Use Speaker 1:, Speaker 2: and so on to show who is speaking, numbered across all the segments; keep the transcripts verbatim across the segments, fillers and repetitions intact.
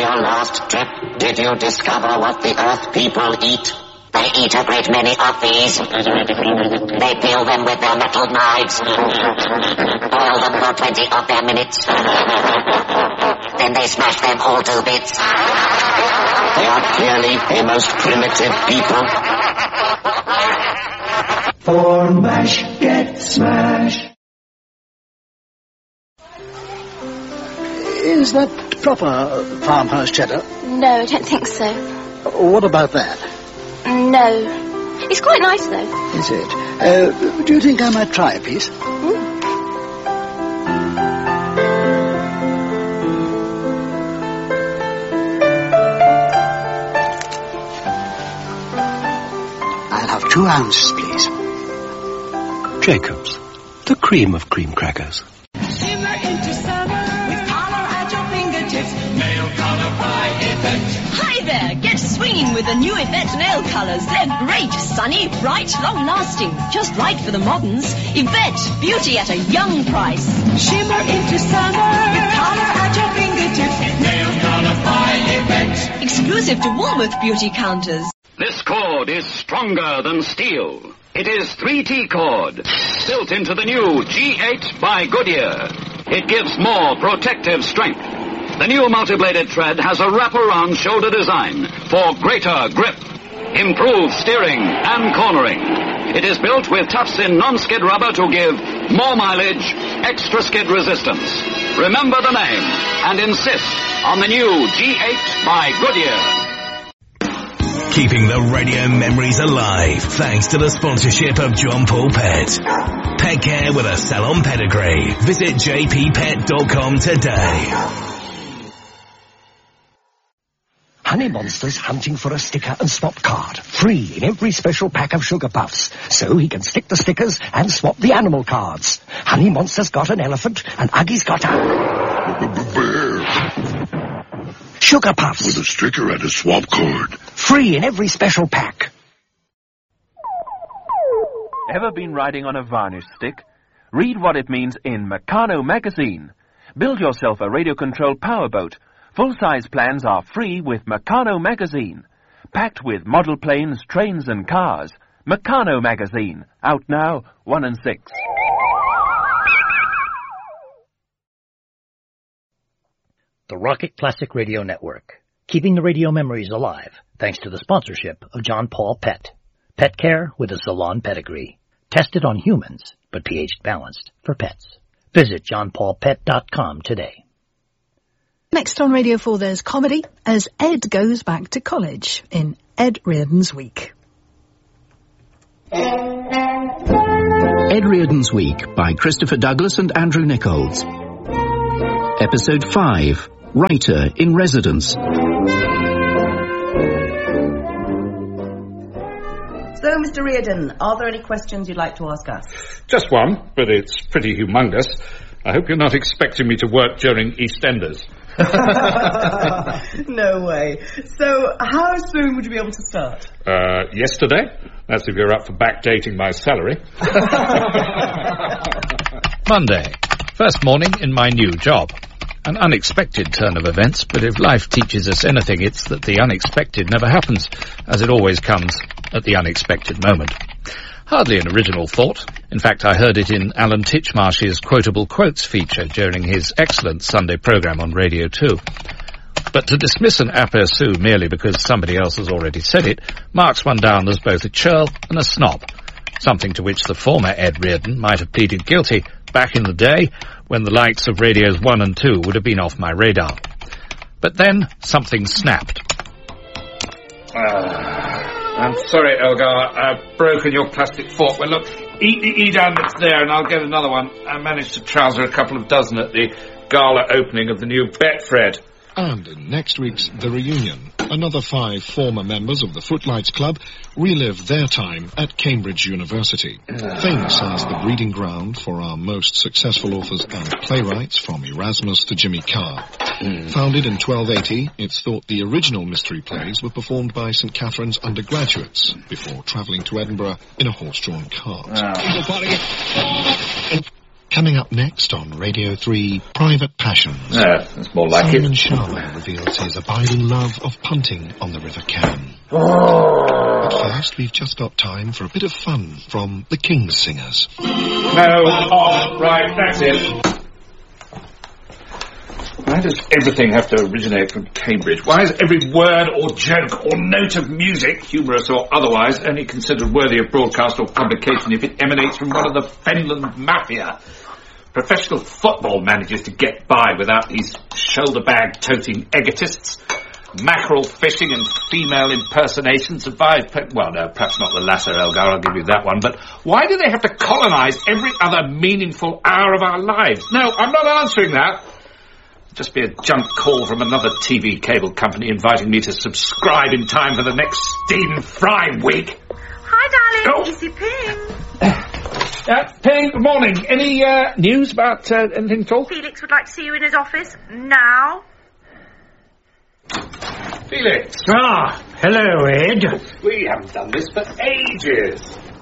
Speaker 1: your last trip, did you discover what the Earth people eat? They eat a great many of these. They peel them with their metal knives. Boil them for twenty of their minutes. Then they smash them all to bits. They are clearly a most primitive people.
Speaker 2: For mash, get smash.
Speaker 3: Is that proper farmhouse cheddar?
Speaker 4: No, I don't think so.
Speaker 3: What about that?
Speaker 4: No. It's quite nice, though.
Speaker 3: Is it? Uh, do you think I might try a piece?
Speaker 4: Mm.
Speaker 3: I'll have two ounces, please.
Speaker 5: Jacob's, the cream of cream crackers.
Speaker 6: Shimmer into summer with collar at your fingertips. Nail color by Yvette. Hi there, get swinging with the new Yvette nail colors. They're great, sunny, bright, long-lasting, just right for the moderns. Yvette, beauty at a young price. Shimmer into summer with collar at your fingertips. Nail color by Yvette. Exclusive to Woolworth beauty counters.
Speaker 7: This cord is stronger than steel. It is three T cord, built into the new G eight by Goodyear. It gives more protective strength. The new multi-bladed thread has a wraparound shoulder design for greater grip, improved steering and cornering. It is built with tufts-in non-skid rubber to give more mileage, extra skid resistance. Remember the name and insist on the new G eight by Goodyear.
Speaker 8: Keeping the radio memories alive thanks to the sponsorship of John Paul Pet. Pet care with a salon pedigree. Visit j p pet dot com today.
Speaker 9: Honey Monster's hunting for a sticker and swap card. Free in every special pack of Sugar Puffs. So he can stick the stickers and swap the animal cards. Honey Monster's got an elephant and Uggy's got a...
Speaker 10: bear.
Speaker 9: Sugar Puffs.
Speaker 10: With a sticker and a swap card.
Speaker 9: Free in every special pack.
Speaker 11: Ever been riding on a varnish stick? Read what it means in Meccano magazine. Build yourself a radio-controlled powerboat. Full-size plans are free with Meccano magazine. Packed with model planes, trains and cars. Meccano magazine. Out now, one and six.
Speaker 12: The Rocket Classic Radio Network. Keeping the radio memories alive, thanks to the sponsorship of John Paul Pet. Pet care with a salon pedigree. Tested on humans, but pH balanced for pets. Visit john paul pet dot com today.
Speaker 13: Next on Radio four, there's comedy as Ed goes back to college in Ed Reardon's Week.
Speaker 14: Ed Reardon's Week by Christopher Douglas and Andrew Nichols. Episode five, Writer in Residence.
Speaker 15: So, Mister Reardon, are there any questions you'd like to ask us?
Speaker 16: Just one, but it's pretty humongous. I hope you're not expecting me to work during EastEnders.
Speaker 15: No way. So, how soon would you be able to start?
Speaker 16: Uh, yesterday. That's if you're up for backdating my salary.
Speaker 17: Monday. First morning in my new job. An unexpected turn of events, but if life teaches us anything, it's that the unexpected never happens, as it always comes at the unexpected moment. Hardly an original thought. In fact, I heard it in Alan Titchmarsh's Quotable Quotes feature during his excellent Sunday programme on Radio two. But to dismiss an aperçu merely because somebody else has already said it marks one down as both a churl and a snob, something to which the former Ed Reardon might have pleaded guilty back in the day when the likes of Radios one and two would have been off my radar. But then something snapped.
Speaker 16: Uh, I'm sorry, Elgar, I've broken your plastic fork. Well, look, eat the Edam that's there and I'll get another one. I managed to trouser a couple of dozen at the gala opening of the new Betfred.
Speaker 18: And in next week's The Reunion, another five former members of the Footlights Club relive their time at Cambridge University, famous as the breeding ground for our most successful authors and playwrights, from Erasmus to Jimmy Carr. Mm. Founded in twelve eighty, it's thought the original mystery plays were performed by St Catherine's undergraduates before travelling to Edinburgh in a horse-drawn cart.
Speaker 16: Oh.
Speaker 18: Coming up next on Radio three, Private Passions.
Speaker 16: Yeah, that's more like
Speaker 18: Simon
Speaker 16: it.
Speaker 18: Sharman reveals his abiding love of punting on the River Cam.
Speaker 16: Oh.
Speaker 18: But first, we've just got time for a bit of fun from the King's Singers.
Speaker 16: No, off. Right, that's it. Why does everything have to originate from Cambridge? Why is every word or joke or note of music, humorous or otherwise, only considered worthy of broadcast or publication if it emanates from one of the Fenland Mafia? Professional football manages to get by without these shoulder-bag-toting egotists. Mackerel fishing and female impersonation survive... Well, no, perhaps not the latter, Elgar, I'll give you that one. But why do they have to colonise every other meaningful hour of our lives? No, I'm not answering that. Just be a junk call from another T V cable company inviting me to subscribe in time for the next Stephen Fry week.
Speaker 19: Hi, darling.
Speaker 16: Oh.
Speaker 19: Easy Ping.
Speaker 16: Uh, Ping, good morning. Any uh, news about uh, anything at all?
Speaker 19: Felix would like to see you in his office now.
Speaker 16: Felix.
Speaker 9: Ah, hello, Ed.
Speaker 16: We haven't done this for ages.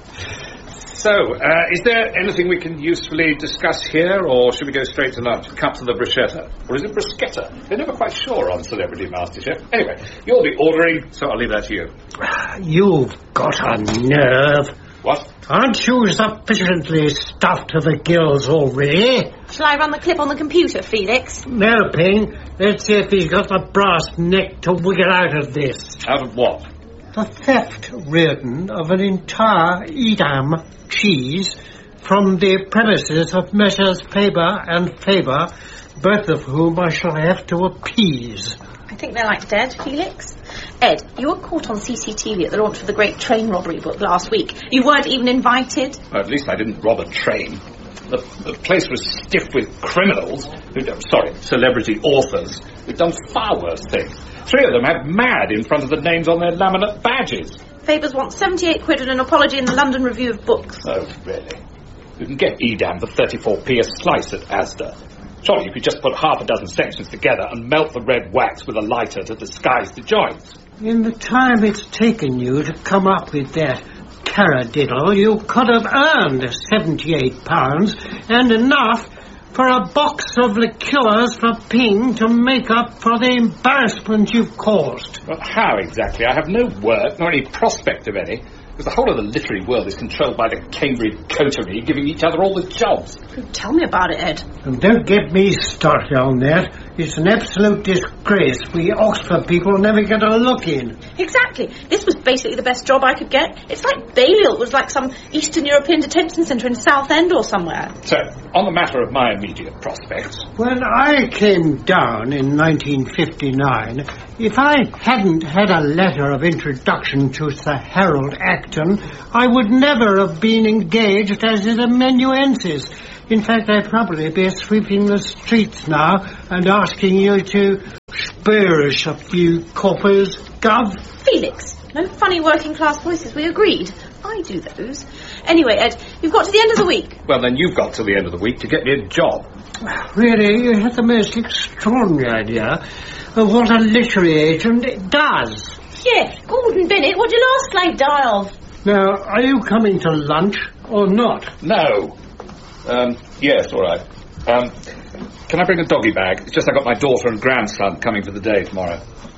Speaker 16: So, uh, is there anything we can usefully discuss here, or should we go straight to lunch? Cut to the bruschetta. Or is it bruschetta? They're never quite sure on Celebrity MasterChef. Anyway, you'll be ordering, so I'll leave that to you.
Speaker 9: You've got a nerve.
Speaker 16: What?
Speaker 9: Aren't you sufficiently stuffed to the gills already?
Speaker 4: Shall I run the clip on the computer, Felix?
Speaker 9: No, Ping. Let's see if he's got the brass neck to wiggle out of this.
Speaker 16: Out of what?
Speaker 9: The theft, Reardon, of an entire Edam cheese from the premises of Messrs. Faber and Faber, both of whom I shall have to appease.
Speaker 4: I think they're like dead, Felix. Ed, you were caught on C C T V at the launch of the Great Train Robbery book last week. You weren't even invited.
Speaker 16: Well, at least I didn't rob a train. The, the place was stiff with criminals, who, I'm sorry, celebrity authors, who'd done far worse things. Three of them had mad in front of the names on their laminate badges.
Speaker 4: Faber's wants seventy-eight quid and an apology in the London Review of Books.
Speaker 16: Oh, really? You can get Edam for thirty-four p a slice at Asda. Surely you could just put half a dozen sections together and melt the red wax with a lighter to disguise the joints.
Speaker 9: In the time it's taken you to come up with that taradiddle, you could have earned seventy-eight pounds and enough for a box of liqueurs for Ping to make up for the embarrassment you've caused.
Speaker 16: Well, how exactly? I have no work, nor any prospect of any, because the whole of the literary world is controlled by the Cambridge coterie giving each other all the jobs.
Speaker 4: Tell me about it, Ed.
Speaker 9: And don't get me started on that. It's an absolute disgrace. We Oxford people never get a look in.
Speaker 4: Exactly. This was basically the best job I could get. It's like Balliol was like some Eastern European detention centre in Southend or somewhere.
Speaker 16: So, on the matter of my immediate prospects...
Speaker 9: When I came down in nineteen fifty-nine, if I hadn't had a letter of introduction to Sir Harold Acton, I would never have been engaged as an amanuensis. In fact, I'd probably be sweeping the streets now and asking you to spare us a few coppers, Gov.
Speaker 4: Felix, no funny working class voices, we agreed. I do those. Anyway, Ed, you've got to the end of the week.
Speaker 16: Well, then you've got to the end of the week to get me a job.
Speaker 9: Really, you had the most extraordinary idea of what a literary agent does.
Speaker 4: Yeah, Gordon Bennett, what'd your last slave die of?
Speaker 9: Now, are you coming to lunch or not?
Speaker 16: No. Um, yes, all right. Um, can I bring a doggy bag? It's just I got my daughter and grandson coming for the day tomorrow.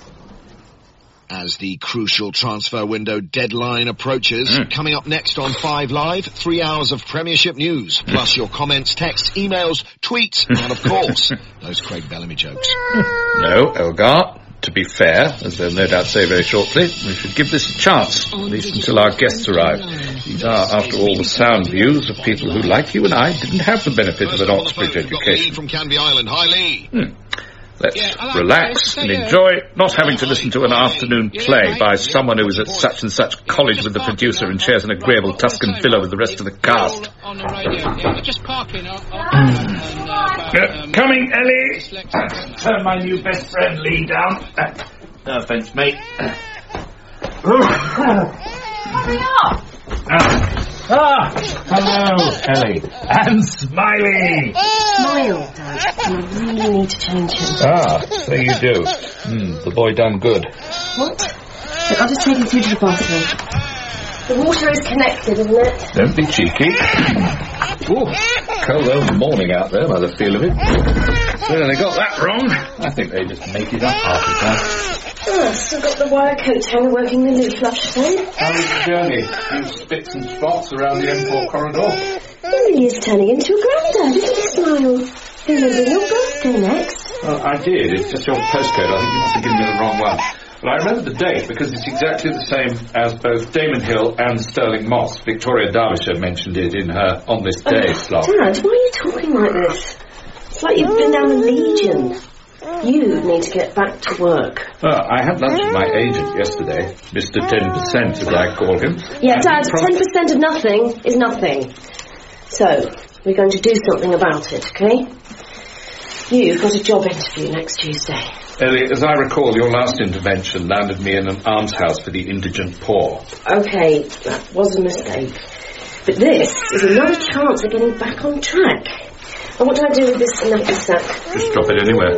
Speaker 18: As the crucial transfer window deadline approaches,
Speaker 16: mm.
Speaker 18: coming up next on Five Live, three hours of Premiership news, mm. plus your comments, texts, emails, tweets, and of course, those Craig Bellamy jokes.
Speaker 16: No, Elgar. To be fair, as they'll no doubt say very shortly, we should give this a chance, at least until our guests arrive. These are, after all, the sound views of people who, like you and I, didn't have the benefit of an Oxbridge education.
Speaker 18: From Canby Island. Hi, Lee.
Speaker 16: Hmm. Let's yeah, relax and enjoy not having to listen to an afternoon play by someone who is at such and such college with the producer and shares an agreeable Tuscan villa with the rest of the cast.
Speaker 20: On the radio, yeah, just parking. Uh,
Speaker 16: coming, Ellie. Turn my new best friend Lee down. No offence, mate.
Speaker 19: Hurry up!
Speaker 16: Ah, hello, Ellie. And Smiley.
Speaker 19: Smile, Dad. I really need to change him.
Speaker 16: Ah, so you do. Hmm, the boy done good.
Speaker 19: What? Look, I'll just take him through to the bathroom. The water is connected, isn't it?
Speaker 16: Don't be cheeky. Ooh,
Speaker 17: cold old morning out there by the feel of it. Well, they got that wrong. I think they just make it up half the time.
Speaker 19: Oh, I've still got the wire coat hanger working the new flush thing.
Speaker 16: How was the journey? A few spits and spots around the M four corridor?
Speaker 19: Really is turning into a granddad, isn't he, Smile? Remember your birthday next?
Speaker 16: Well, I did. It's just your postcode. I think you must have given me the wrong one. But I remember the date because it's exactly the same as both Damon Hill and Sterling Moss. Victoria Derbyshire mentioned it in her On This Day
Speaker 19: oh,
Speaker 16: slot.
Speaker 19: Dad, why are you talking like this? It's like you've been down the Legion. You need to get back to work.
Speaker 16: Well, I had lunch with my agent yesterday, Mister ten percent, as I call him.
Speaker 19: Yeah, Dad,
Speaker 16: prom-
Speaker 19: ten percent of nothing is nothing. So, we're going to do something about it, okay? You've got a job interview next Tuesday.
Speaker 16: Ellie, as I recall, your last intervention landed me in an almshouse for the indigent poor.
Speaker 19: Okay, that was a mistake. But this is another chance of getting back on track. And what do I do with this nappy sack?
Speaker 16: Just drop it anywhere.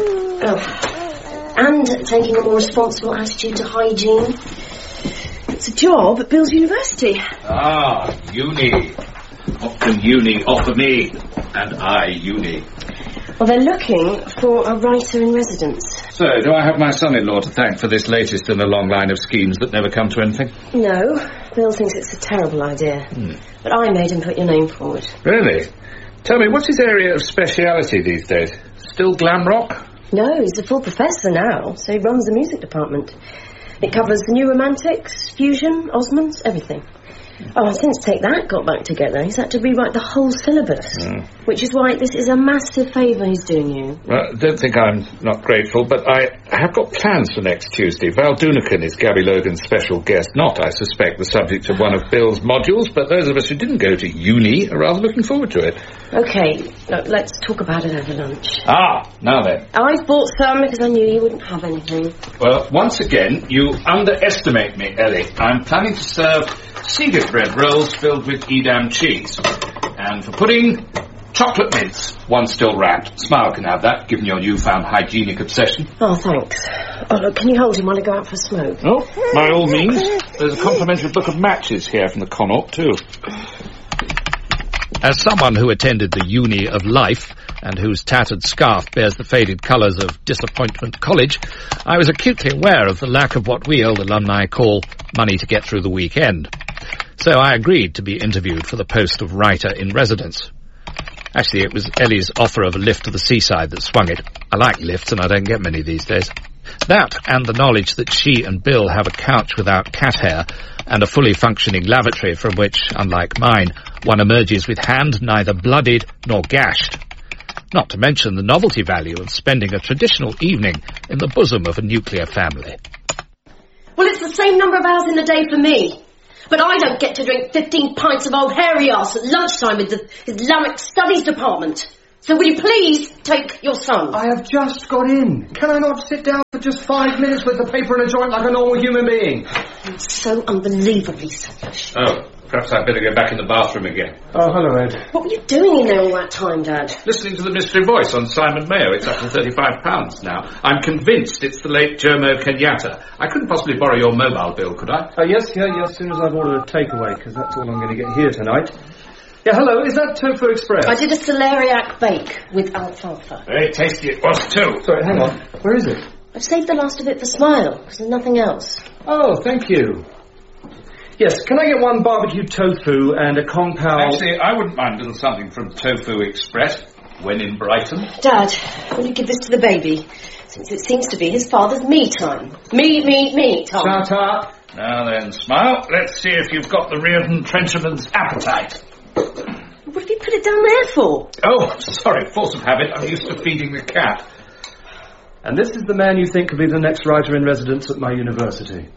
Speaker 19: Oh. And taking a more responsible attitude to hygiene. It's a job at Bill's University.
Speaker 16: Ah, uni. What can uni offer me? And I, uni.
Speaker 19: Well, they're looking for a writer in residence.
Speaker 16: So, do I have my son-in-law to thank for this latest in a long line of schemes that never come to anything?
Speaker 19: No. Bill thinks it's a terrible idea.
Speaker 16: Hmm.
Speaker 19: But I made him put your name forward.
Speaker 16: Really? Tell me, what's his area of speciality these days? Still glam rock?
Speaker 19: No, he's a full professor now, so he runs the music department. It covers the new romantics, fusion, Osmonds, everything. Oh, since Take That got back together, he's had to rewrite the whole syllabus. Mm. Which is why this is a massive favour he's doing you.
Speaker 16: Well, don't think I'm not grateful, but I have got plans for next Tuesday. Val Dunican is Gabby Logan's special guest, not, I suspect, the subject of one of Bill's modules, but those of us who didn't go to uni are rather looking forward to it.
Speaker 19: OK, look, let's talk about it over lunch.
Speaker 16: Ah, now then.
Speaker 19: I've bought some because I knew you wouldn't have anything.
Speaker 16: Well, once again, you underestimate me, Ellie. I'm planning to serve Seagate bread rolls filled with Edam cheese. And for pudding, chocolate mince, one still wrapped. Smile can have that, given your newfound hygienic obsession.
Speaker 19: Oh, thanks. Oh, look, can you hold him while I go out for a smoke?
Speaker 16: Oh, by all means. There's a complimentary book of matches here from the Connaught, too.
Speaker 17: As someone who attended the Uni of Life, and whose tattered scarf bears the faded colours of Disappointment College, I was acutely aware of the lack of what we old alumni call money to get through the weekend. So I agreed to be interviewed for the post of writer in residence. Actually, it was Ellie's offer of a lift to the seaside that swung it. I like lifts, and I don't get many these days. That, and the knowledge that she and Bill have a couch without cat hair, and a fully functioning lavatory from which, unlike mine, one emerges with hand neither bloodied nor gashed. Not to mention the novelty value of spending a traditional evening in the bosom of a nuclear family.
Speaker 19: Well, it's the same number of hours in the day for me. But I don't get to drink fifteen pints of old hairy arse at lunchtime in the Islamic Studies department. So will you please take your son?
Speaker 9: I have just got in. Can I not sit down for just five minutes with the paper and a joint like a normal human being?
Speaker 19: You're so unbelievably selfish.
Speaker 16: Oh, perhaps I'd better go back in the bathroom again.
Speaker 9: Oh, hello, Ed.
Speaker 19: What were you doing in there all that time, Dad?
Speaker 16: Listening to the Mystery Voice on Simon Mayo. It's up to thirty-five pounds now. I'm convinced it's the late Jomo Kenyatta. I couldn't possibly borrow your mobile bill, could I?
Speaker 9: Uh, yes, yeah, yes, as soon as I've ordered a takeaway, because that's all I'm going to get here tonight. Yeah, hello, is that Tofu Express?
Speaker 19: I did a celeriac bake with alfalfa.
Speaker 16: Very tasty it was, too.
Speaker 9: Sorry, hang on. Where is it?
Speaker 19: I've saved the last of it for Smile, because there's nothing else.
Speaker 9: Oh, thank you. Yes, can I get one barbecue tofu and a compound...
Speaker 16: Actually, I wouldn't mind a little something from Tofu Express when in Brighton.
Speaker 19: Dad, will you give this to the baby? Since it seems to be his father's me time. Me, me, me time.
Speaker 9: Shut up.
Speaker 16: Now then, Smile, let's see if you've got the Reardon Trencherman's appetite.
Speaker 19: What have you put it down there for?
Speaker 16: Oh, sorry, force of habit. I'm used to feeding the cat.
Speaker 9: And this is the man you think could be the next writer in residence at my university.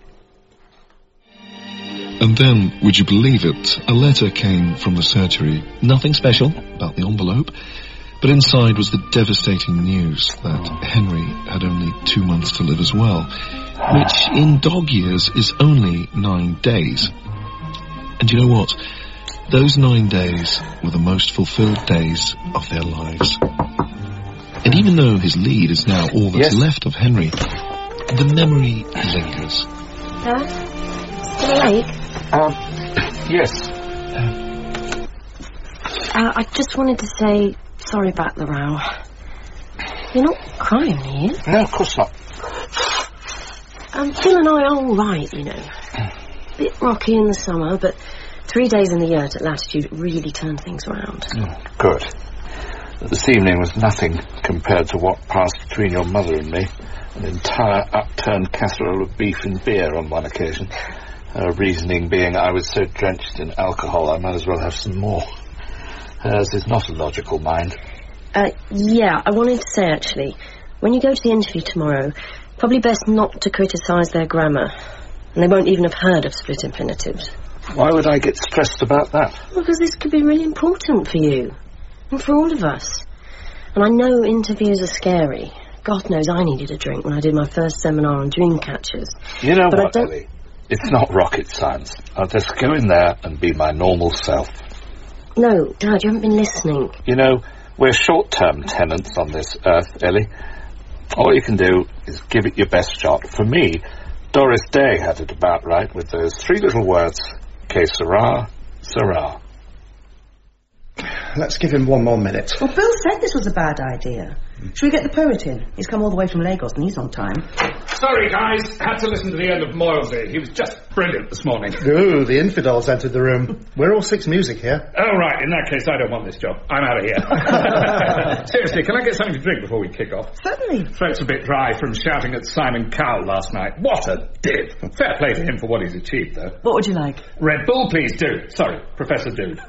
Speaker 18: And then, would you believe it, a letter came from the surgery. Nothing special about the envelope, but inside was the devastating news that Henry had only two months to live as well, which in dog years is only nine days. And you know what? Those nine days were the most fulfilled days of their lives. And even though his lead is now all that's yes. left of Henry, the memory lingers.
Speaker 19: Dad? Still awake?
Speaker 16: Um, yes. Uh,
Speaker 19: Uh, I just wanted to say sorry about the row. You're not crying, are you?
Speaker 17: No, of course not.
Speaker 19: Um, Phil and I are all right, you know. Bit rocky in the summer, but three days in the yurt at Latitude really turned things around.
Speaker 17: Mm, good. This evening was nothing compared to what passed between your mother and me. An entire upturned casserole of beef and beer on one occasion. Her reasoning being I was so drenched in alcohol I might as well have some more. Hers is not a logical mind.
Speaker 19: Uh, yeah, I wanted to say, actually, when you go to the interview tomorrow, probably best not to criticise their grammar. And they won't even have heard of split infinitives.
Speaker 17: Why would I get stressed about that?
Speaker 19: Well, because this could be really important for you. And for all of us. And I know interviews are scary. God knows I needed a drink when I did my first seminar on dream catchers.
Speaker 17: You know
Speaker 19: but
Speaker 17: what, Ellie? It's not rocket science. I'll just go in there and be my normal self.
Speaker 19: No, Dad, you haven't been listening.
Speaker 17: You know, we're short-term tenants on this earth, Ellie. All you can do is give it your best shot. For me, Doris Day had it about right with those three little words, que sera, sera.
Speaker 21: Let's give him one more minute.
Speaker 15: Well, Bill said this was a bad idea. Should we get the poet in? He's come all the way from Lagos and he's on time.
Speaker 16: Sorry, guys. Had to listen to the end of Moylesy. He was just brilliant this morning.
Speaker 21: Ooh, the infidels entered the room. We're all six music here.
Speaker 16: Oh, right. In that case, I don't want this job. I'm out of here. Seriously, can I get something to drink before we kick off?
Speaker 15: Certainly.
Speaker 16: Throat's a bit dry from shouting at Simon Cowell last night. What a div. Fair play to him for what he's achieved, though.
Speaker 15: What would you like?
Speaker 16: Red Bull, please, Dude. Sorry, Professor Dude.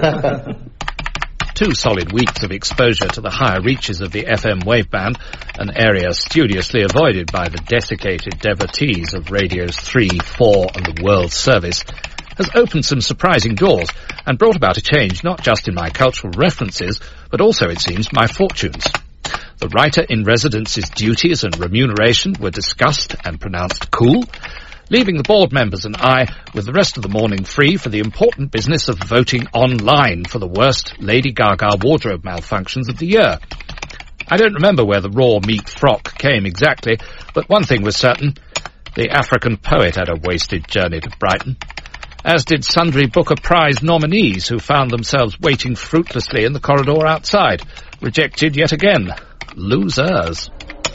Speaker 17: Two solid weeks of exposure to the higher reaches of the F M waveband, an area studiously avoided by the desiccated devotees of radios three, four and the World Service, has opened some surprising doors and brought about a change not just in my cultural references, but also, it seems, my fortunes. The writer-in-residence's duties and remuneration were discussed and pronounced cool, leaving the board members and I with the rest of the morning free for the important business of voting online for the worst Lady Gaga wardrobe malfunctions of the year. I don't remember where the raw meat frock came exactly, but one thing was certain. The African poet had a wasted journey to Brighton, as did sundry Booker Prize nominees who found themselves waiting fruitlessly in the corridor outside, rejected yet again. Losers.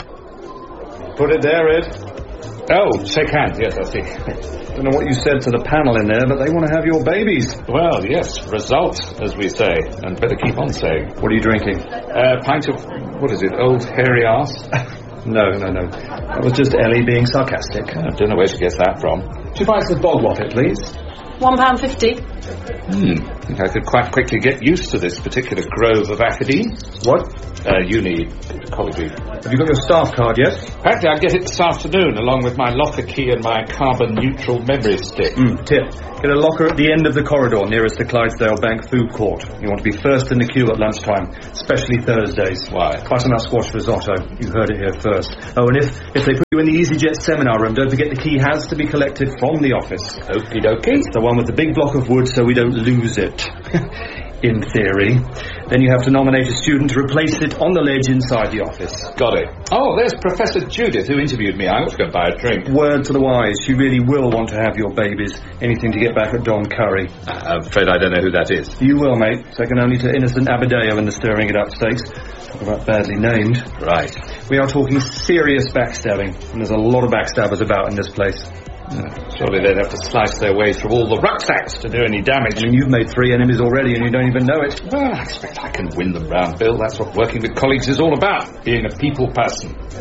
Speaker 22: Put it there, Ed.
Speaker 16: Oh, shake hands, yes, I see.
Speaker 22: Don't know what you said to the panel in there, but they want to have your babies.
Speaker 16: Well, yes, result, as we say, and better keep on saying.
Speaker 22: What are you drinking?
Speaker 16: A uh, pint of, what is it, old hairy arse?
Speaker 22: No, no, no. That was just Ellie being sarcastic.
Speaker 16: I don't know where she gets that from.
Speaker 22: Two pints of bog water, please.
Speaker 4: One pound fifty.
Speaker 16: Hmm, I think I could quite quickly get used to this particular grove of academe.
Speaker 22: What?
Speaker 16: Uh, uni, ecology.
Speaker 22: Have you got your staff card yet?
Speaker 16: Apparently I'll get it this afternoon, along with my locker key and my carbon-neutral memory stick.
Speaker 22: Mm, tip. Get a locker at the end of the corridor nearest the Clydesdale Bank food court. You want to be first in the queue at lunchtime, especially Thursdays.
Speaker 16: Why?
Speaker 22: Butternut squash risotto. You heard it here first. Oh, and if, if they put you in the EasyJet seminar room, don't forget the key has to be collected from the office.
Speaker 16: Okie dokie.
Speaker 22: It's the one with the big block of wood so we don't lose it. In theory. Then you have to nominate a student to replace it on the ledge inside the office.
Speaker 16: Got it. Oh, there's Professor Judith who interviewed me. I ought to go buy a drink.
Speaker 22: Word to the wise. She really will want to have your babies. Anything to get back at Don Curry.
Speaker 16: Uh, I'm afraid I don't know who that is.
Speaker 22: You will, mate. Second only to innocent Abadeo in the stirring it up stakes. Talk about badly named.
Speaker 16: Right.
Speaker 22: We are talking serious backstabbing. And there's a lot of backstabbers about in this place.
Speaker 16: Uh, surely they'd have to slice their way through all the rucksacks to do any damage.
Speaker 22: I mean, you've made three enemies already and you don't even know it.
Speaker 16: Well, I expect I can win them round, Bill. That's what working with colleagues is all about, being a people person.